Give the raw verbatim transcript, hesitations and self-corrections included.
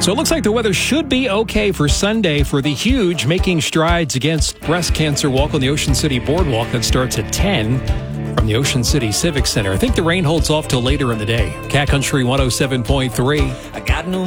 So it looks like the weather should be okay for Sunday for the huge Making Strides Against Breast Cancer Walk on the Ocean City Boardwalk that starts at ten from the Ocean City Civic Center. I think the rain holds off till later in the day. Cat Country one oh seven point three. I got no